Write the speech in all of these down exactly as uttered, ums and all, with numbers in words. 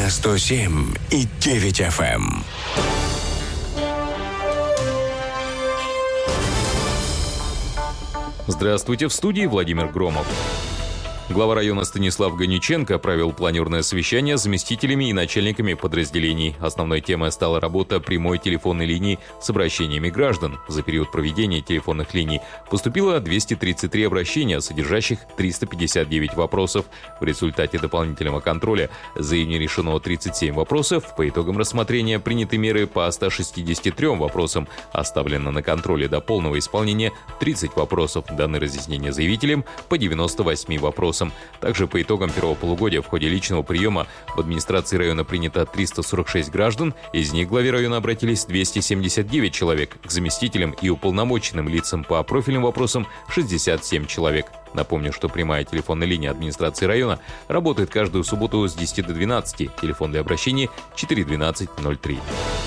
на сто семь и девять эф эм. Здравствуйте, в студии Владимир Громов. Глава района Станислав Ганиченко провел планерное совещание с заместителями и начальниками подразделений. Основной темой стала работа прямой телефонной линии с обращениями граждан. За период проведения телефонных линий поступило двести тридцать три обращения, содержащих триста пятьдесят девять вопросов. В результате дополнительного контроля за июнь решено тридцать семь вопросов. По итогам рассмотрения приняты меры по ста шестидесяти трём вопросам. Оставлено на контроле до полного исполнения тридцать вопросов. Даны разъяснения заявителям по девяноста восьми вопросам. Также по итогам первого полугодия в ходе личного приема в администрации района принято триста сорок шесть граждан, из них к главе района обратились двести семьдесят девять человек, к заместителям и уполномоченным лицам по профильным вопросам шестьдесят семь человек. Напомню, что прямая телефонная линия администрации района работает каждую субботу с десяти до двенадцати, телефон для обращений четыре двенадцать ноль три.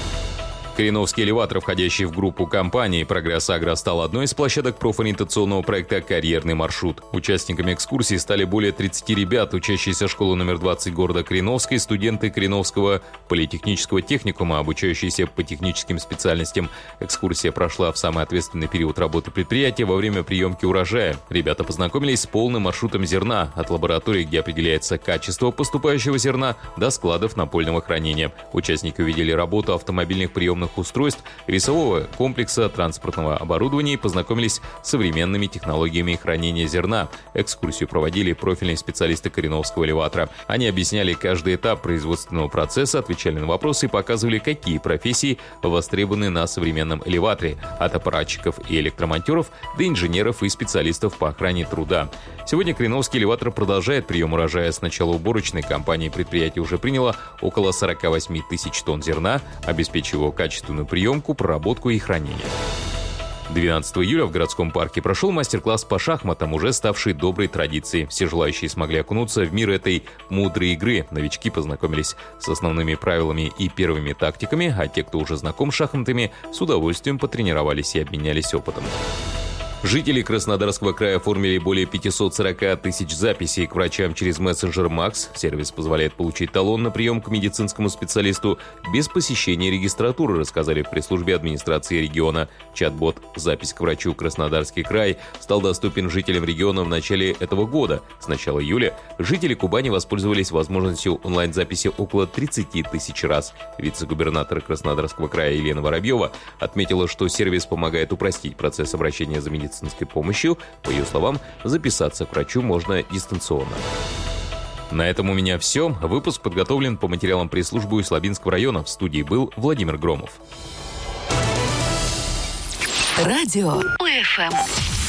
Кореновский элеватор, входящий в группу компании «Прогресс Агро», стал одной из площадок профориентационного проекта «Карьерный маршрут». Участниками экскурсии стали более тридцати ребят, учащиеся школы номер двадцать города Кореновской, студенты Кореновского политехнического техникума, обучающиеся по техническим специальностям. Экскурсия прошла в самый ответственный период работы предприятия во время приемки урожая. Ребята познакомились с полным маршрутом зерна, от лаборатории, где определяется качество поступающего зерна, до складов напольного хранения. Участники увидели работу автомобильных приемных устройств, весового комплекса, транспортного оборудования и познакомились с современными технологиями хранения зерна. Экскурсию проводили профильные специалисты Кореновского элеватора. Они объясняли каждый этап производственного процесса, отвечали на вопросы и показывали, какие профессии востребованы на современном элеваторе, от аппаратчиков и электромонтеров до инженеров и специалистов по охране труда. Сегодня Кореновский элеватор продолжает прием урожая. С начала уборочной кампании предприятие уже приняло около сорок восемь тысяч тонн зерна, обеспечив его качественную приемку, проработку и хранение. двенадцатого июля в городском парке прошел мастер-класс по шахматам, уже ставший доброй традицией. Все желающие смогли окунуться в мир этой мудрой игры. Новички познакомились с основными правилами и первыми тактиками, а те, кто уже знаком с шахматами, с удовольствием потренировались и обменялись опытом. Жители Краснодарского края оформили более пятьсот сорок тысяч записей к врачам через мессенджер Макс. Сервис позволяет получить талон на прием к медицинскому специалисту без посещения регистратуры, рассказали в пресс-службе администрации региона. Чат-бот «Запись к врачу Краснодарский край» стал доступен жителям региона в начале этого года. С начала июля жители Кубани воспользовались возможностью онлайн-записи около тридцати тысяч раз. Вице-губернатор Краснодарского края Елена Воробьева отметила, что сервис помогает упростить процесс обращения за медицинской медицинской помощью. По ее словам, записаться к врачу можно дистанционно. На этом у меня все. Выпуск подготовлен по материалам пресс-службы Усть-Лабинского района. В студии был Владимир Громов. Радио УФМ.